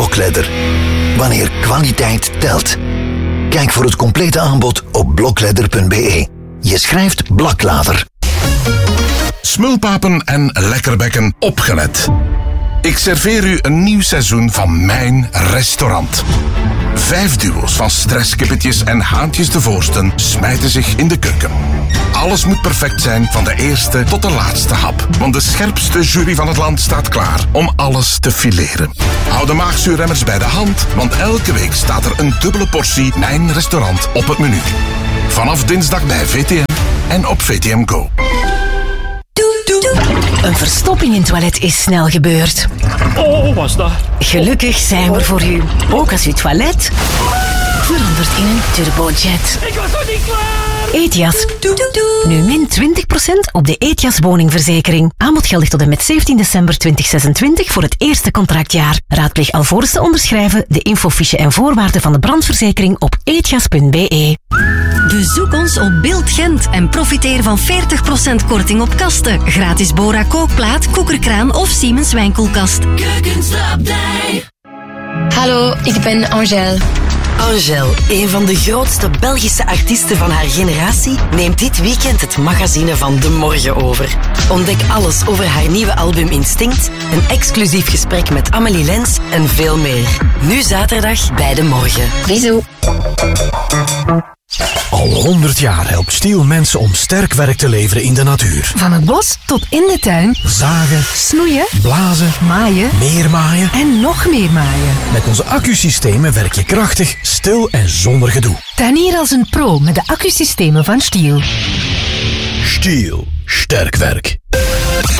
Blokledder. Wanneer kwaliteit telt. Kijk voor het complete aanbod op blokledder.be. Je schrijft Blaklader. Smulpapen en lekkerbekken, opgelet. Ik serveer u een nieuw seizoen van mijn restaurant. 5 duo's van stresskippetjes en haantjes de voorsten smijten zich in de keuken. Alles moet perfect zijn, van de eerste tot de laatste hap. Want de scherpste jury van het land staat klaar om alles te fileren. Hou de maagzuurremmers bij de hand, want elke week staat er een dubbele portie mijn restaurant op het menu. Vanaf dinsdag bij VTM en op VTM Go. Een verstopping in het toilet is snel gebeurd. Oh, was dat? Gelukkig zijn we er voor u. Ook als uw toilet verandert in een turbojet. Ik was nog niet klaar! Ethias. Nu min 20% op de Ethias woningverzekering. Aanbod geldig tot en met 17 december 2026 voor het eerste contractjaar. Raadpleeg alvorens te onderschrijven de infofiche en voorwaarden van de brandverzekering op ethias.be. Bezoek ons op Beeld Gent en profiteer van 40% korting op kasten. Gratis Bora kookplaat, koekerkraan of Siemens wijnkoelkast. Keukenslabdij. Hallo, ik ben Angèle. Angèle, een van de grootste Belgische artiesten van haar generatie, neemt dit weekend het magazine van De Morgen over. Ontdek alles over haar nieuwe album Instinct, een exclusief gesprek met Amélie Lens en veel meer. Nu zaterdag bij De Morgen. Bisous. Al 100 jaar helpt Stiel mensen om sterk werk te leveren in de natuur. Van het bos tot in de tuin. Zagen, snoeien, blazen, maaien, meer maaien en nog meer maaien. Met onze accusystemen werk je krachtig, stil en zonder gedoe. Tuinier als een pro met de accusystemen van Stiel. Stiel, sterk werk.